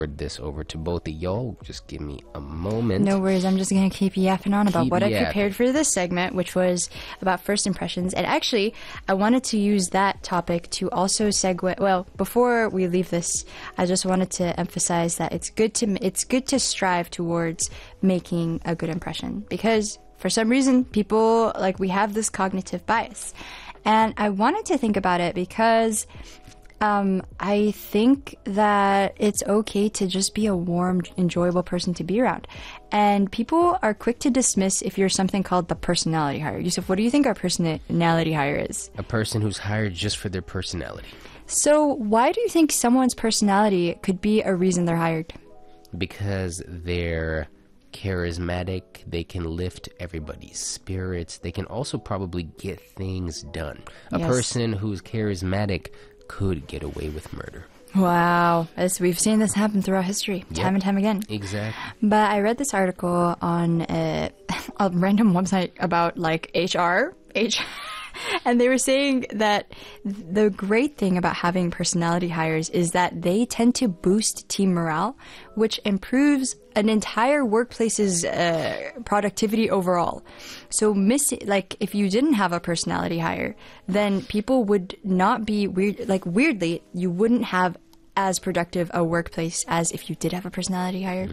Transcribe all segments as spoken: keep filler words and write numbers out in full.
this over to both of y'all. Just give me a moment. No worries. I'm just going to keep yapping on about Keep what I yapping. prepared for this segment, which was about first impressions. And actually, I wanted to use that topic to also segue. Well, before we leave this, I just wanted to emphasize that it's good to it's good to strive towards making a good impression, because for some reason, people, like, we have this cognitive bias. And I wanted to think about it because Um, I think that it's okay to just be a warm, enjoyable person to be around. And people are quick to dismiss if you're something called the personality hire. Yusuf, what do you think our personality hire is? A person who's hired just for their personality. So why do you think someone's personality could be a reason they're hired? Because they're charismatic, they can lift everybody's spirits, they can also probably get things done. A Yes. person who's charismatic could get away with murder. Wow. As we've seen this happen throughout history, Yep. time and time again. Exactly. But I read this article on a, a random website about, like, H R. H And they were saying that the great thing about having personality hires is that they tend to boost team morale, which improves an entire workplace's uh, productivity overall. So, miss like if you didn't have a personality hire, then people would not be weird. Like weirdly, you wouldn't have as productive a workplace as if you did have a personality hire.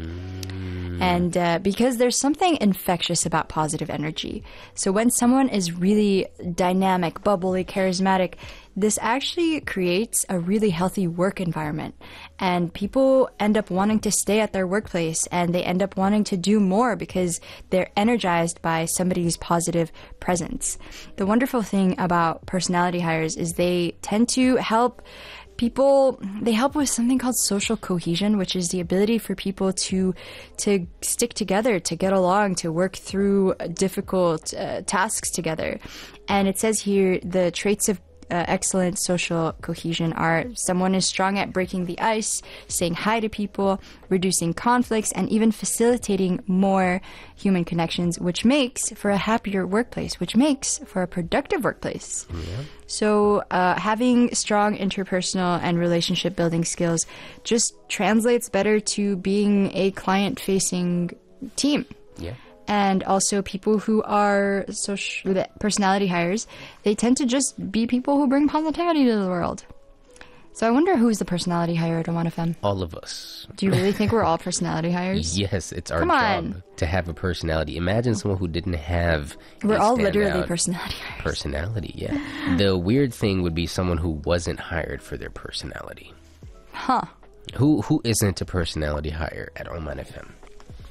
And uh, because there's something infectious about positive energy. So when someone is really dynamic, bubbly, charismatic, this actually creates a really healthy work environment. And people end up wanting to stay at their workplace, and they end up wanting to do more because they're energized by somebody's positive presence. The wonderful thing about personality hires is they tend to help people, they help with something called social cohesion, which is the ability for people to to stick together, to get along, to work through difficult uh, tasks together. And it says here the traits of uh, excellent social cohesion are someone is strong at breaking the ice, saying hi to people, reducing conflicts, and even facilitating more human connections, which makes for a happier workplace, which makes for a productive workplace. Yeah. So uh, having strong interpersonal and relationship building skills just translates better to being a client-facing team. Yeah. And also people who are social personality hires, they tend to just be people who bring positivity to the world. So I wonder who's the personality hire at Oman F M. All of us. Do you really think we're all personality hires? Yes, it's our Come job on. to have a personality. Imagine someone who didn't have We're a all literally standout personality hires. personality. Yeah. The weird thing would be someone who wasn't hired for their personality. Huh. Who who isn't a personality hire at Oman F M?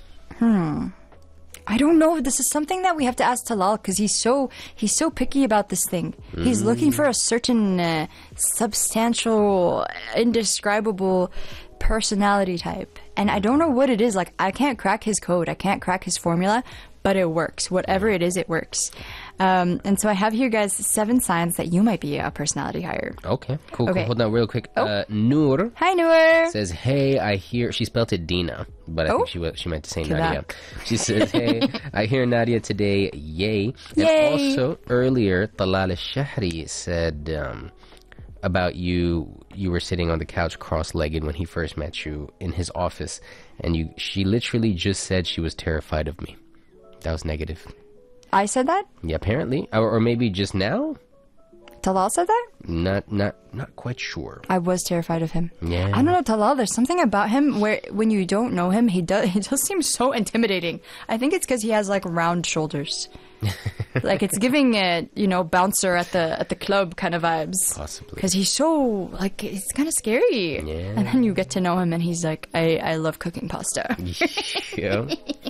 Hmm. I don't know. This is something that we have to ask Talal because he's so he's so picky about this thing. He's looking for a certain uh, substantial, indescribable personality type, and I don't know what it is. Like, I can't crack his code. I can't crack his formula, but it works. Whatever it is, it works. Um, and so I have here, guys, seven signs that you might be a personality hire. Okay, cool, Okay. cool. Hold on real quick. Oh. Uh, Noor Hi, Noor. says, hey, I hear... She spelled it Dina, but I Oh. think she wa- she meant to say Kida. Nadia. She says, hey, I hear Nadia today. Yay. Yay. And also, earlier, Talal al-Shahri said um, about you, you were sitting on the couch cross-legged when he first met you in his office, and you. she literally just said she was terrified of me. That was negative. I said that? Yeah, apparently. Or, or maybe just now? Talal said that? Not not not quite sure. I was terrified of him. Yeah. I don't know, Talal, there's something about him where when you don't know him, he does he just seems so intimidating. I think it's because he has like round shoulders. Like it's giving a, you know, bouncer at the at the club kind of vibes. Possibly. Because he's so, like, he's kind of scary. Yeah. And then you get to know him and he's like, I, I love cooking pasta. Yeah.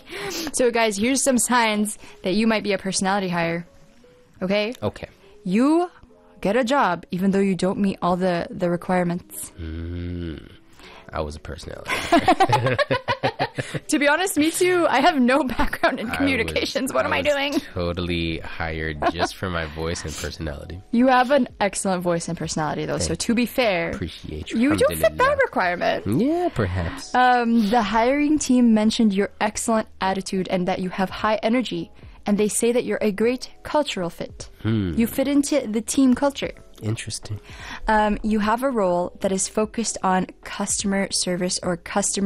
So guys, here's some signs that you might be a personality hire. Okay? Okay. You get a job even though you don't meet all the, the requirements. Mm, I was a personality. To be honest, me too. I have no background in I communications. was- what am I was doing? Totally hired just for my voice and personality. You have an excellent voice and personality, though. So to be fair, Appreciate you. you do fit that Alhamdulillah. requirement. Yeah, perhaps. Um, the hiring team mentioned your excellent attitude and that you have high energy. And they say that you're a great cultural fit. Hmm. You fit into the team culture. Interesting. Um, you have a role that is focused on customer service or customer